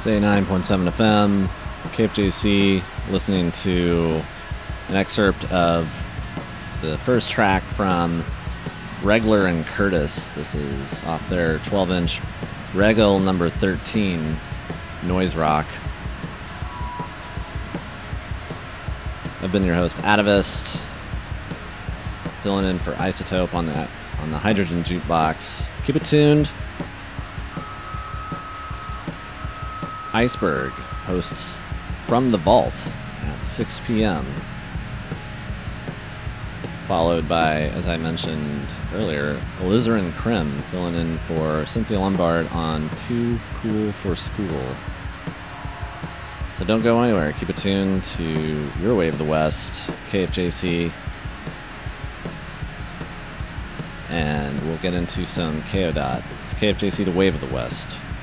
It's 89.7 FM, KFJC, listening to an excerpt of the first track from Regler and Curtis. This is off their 12-inch Regal number 13 noise rock. I've been your host, Atavist, filling in for Isotope on the Hydrogen Jukebox. Keep it tuned. Iceberg hosts From the Vault at 6 p.m. Followed by, as I mentioned earlier, Alizarin Krim filling in for Cynthia Lombard on Too Cool for School. So don't go anywhere. Keep it tuned to your Wave of the West, KFJC. And we'll get into some KO Dot. It's KFJC, the Wave of the West.